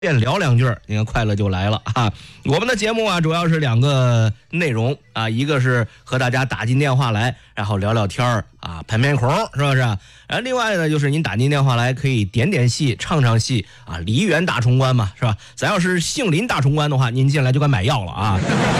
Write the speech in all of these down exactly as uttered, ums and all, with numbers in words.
便聊两句，你看快乐就来了啊！我们的节目啊，主要是两个内容啊，一个是和大家打进电话来，然后聊聊天儿啊，盘盘孔，是不是？然后另外呢，就是您打进电话来，可以点点戏、唱唱戏啊，梨园大冲关嘛，是吧？咱要是杏林大冲关的话，您进来就该买药了啊。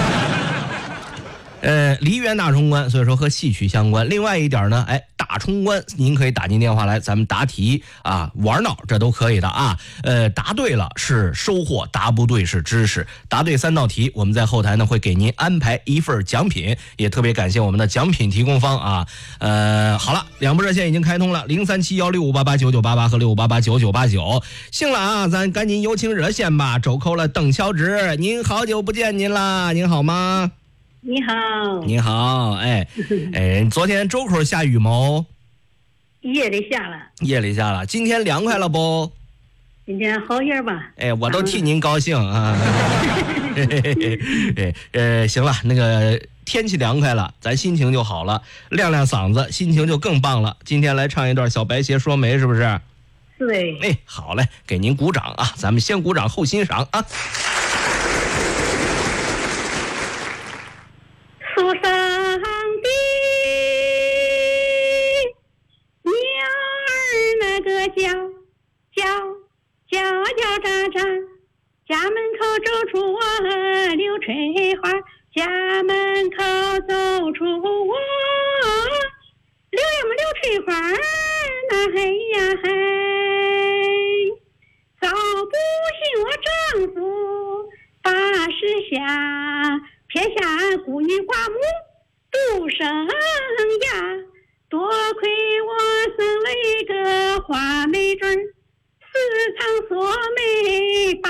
呃，梨园大冲关，所以说和戏曲相关。另外一点呢，哎，大冲关，您可以打进电话来，咱们答题啊，玩闹这都可以的啊。呃，答对了是收获，答不对是知识。答对三道题，我们在后台呢会给您安排一份奖品，也特别感谢我们的奖品提供方啊。呃，好了，两部热线已经开通了，零三七幺六五八八九九八八和六五八八九九八九。行了啊，咱赶紧有请热线吧。周扣了邓乔治，您好久不见您啦，您好吗？ 你好， 你好，哎，哎，昨天周口下雨吗？ 夜里下了， 夜里下了。今天凉快了不？ 今天好些吧。 哎，我都替您高兴啊！哎，呃，行了，那个天气凉快了，咱心情就好了，亮亮嗓子，心情就更棒了。今天来唱一段《小白鞋说媒》，是不是？ 是的。 哎，好嘞，给您鼓掌啊！咱们先鼓掌后欣赏啊。 树上的鸟儿那个叫叫叫叫喳喳，家门口走出我柳翠花，家门口走出我柳呀么柳翠花，那嘿呀嘿，早不信我丈夫八十下，撇下孤女寡母独生呀，多亏我生了一个花美准儿，时常说媒